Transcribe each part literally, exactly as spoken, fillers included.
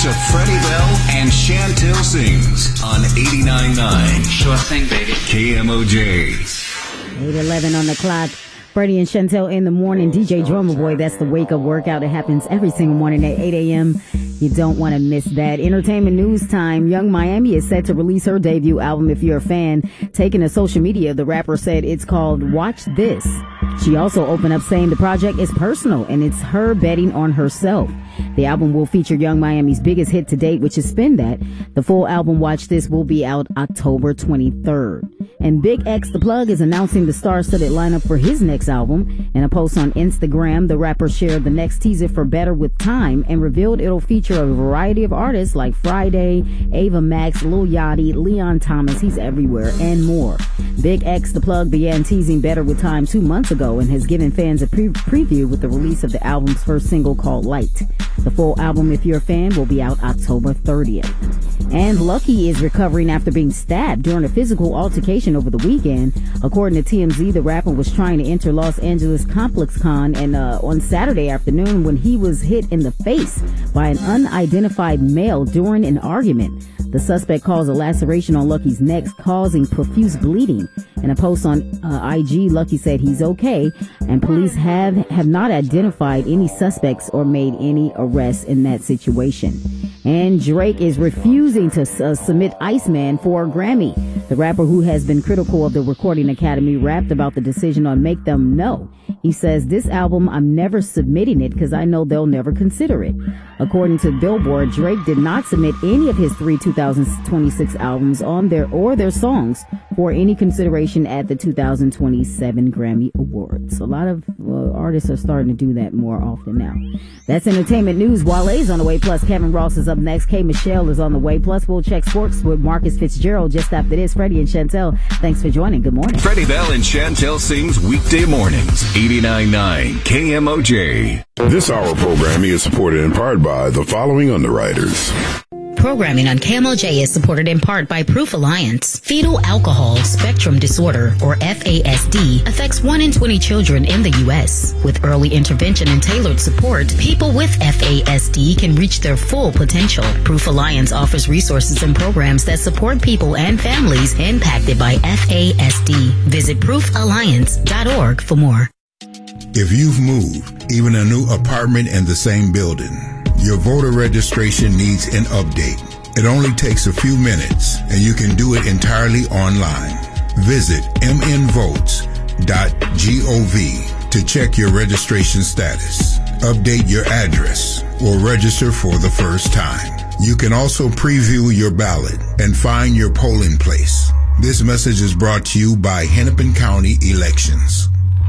to Freddie Bell and Chantel Sings on eighty-nine point nine. Sure thing, baby. K M O J. eight eleven on the clock. Freddie and Chantel in the morning. D J Drummer Boy, that's the wake-up workout. It happens every single morning at eight a.m. You don't want to miss that. Entertainment news time. Young Miami is set to release her debut album, If You're a Fan. Taking to social media, the rapper said it's called Watch This. She also opened up saying the project is personal and it's her betting on herself. The album will feature Young Miami's biggest hit to date, which is Spin That. The full album, Watch This, will be out October twenty-third. And Big X The Plug is announcing the star-studded lineup for his next album. In a post on Instagram, the rapper shared the next teaser for Better With Time and revealed it'll feature a variety of artists like Friday, Ava Max, Lil Yachty, Leon Thomas, he's everywhere, and more. Big X The Plug began teasing Better With Time two months ago and has given fans a pre- preview with the release of the album's first single called Light. The full album, If You're a Fan, will be out October thirtieth. And Lucky is recovering after being stabbed during a physical altercation over the weekend. According to T M Z, the rapper was trying to enter Los Angeles Complex Con and uh, on Saturday afternoon when he was hit in the face by an unidentified male during an argument. The suspect caused a laceration on Lucky's neck, causing profuse bleeding. In a post on uh, I G, Lucky said he's okay, and police have, have not identified any suspects or made any arrests in that situation. And Drake is refusing to uh, submit Iceman for a Grammy. The rapper, who has been critical of the Recording Academy, rapped about the decision on Make Them Know. He says, "This album, I'm never submitting it because I know they'll never consider it." According to Billboard, Drake did not submit any of his three two thousand twenty-six albums on their or their songs for any consideration at the two thousand twenty-seven Grammy Awards. A lot of uh, artists are starting to do that more often now. That's entertainment news. Wale's on the way, plus Kevin Ross is up next. K. Michelle is on the way, plus we'll check sports with Marcus Fitzgerald just after this. Freddie and Chantel, thanks for joining. Good morning. Freddie Bell and Chantel Sings weekday mornings, eighty-nine point nine K M O J. This hour programming is supported in part by the following underwriters. Programming on K M O J is supported in part by Proof Alliance. Fetal alcohol spectrum disorder, or F A S D, affects one in twenty children in the U S. With early intervention and tailored support, people with F A S D can reach their full potential. Proof Alliance offers resources and programs that support people and families impacted by F A S D. Visit proof alliance dot org for more. If you've moved, even a new apartment in the same building, your voter registration needs an update. It only takes a few minutes, and you can do it entirely online. Visit m n votes dot gov to check your registration status, update your address, or register for the first time. You can also preview your ballot and find your polling place. This message is brought to you by Hennepin County Elections.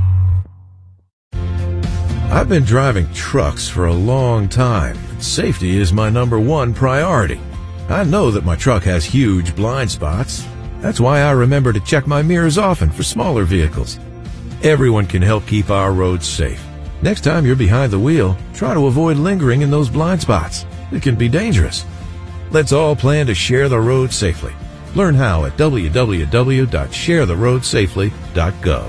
I've been driving trucks for a long time. Safety is my number one priority. I know that my truck has huge blind spots. That's why I remember to check my mirrors often for smaller vehicles. Everyone can help keep our roads safe. Next time you're behind the wheel, try to avoid lingering in those blind spots. It can be dangerous. Let's all plan to share the road safely. Learn how at w w w dot share the road safely dot gov.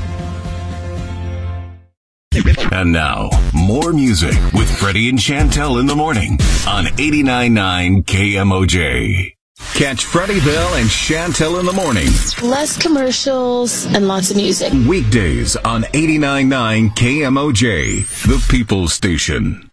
And now, more music with Freddie and Chantel in the morning on eighty-nine point nine K M O J. Catch Freddie Bell and Chantel in the morning. Less commercials and lots of music. Weekdays on eighty-nine point nine K M O J, the People's Station.